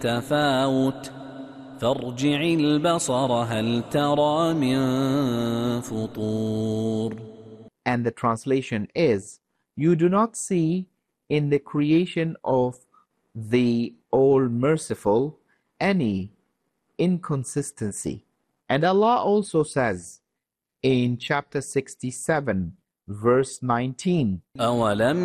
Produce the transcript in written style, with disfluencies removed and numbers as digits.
تفاوت فارجع البصر هل ترى من فطور. And the translation is, you do not see in the creation of the All-Merciful any inconsistency. And Allah also says in chapter 67, verse 19, أولم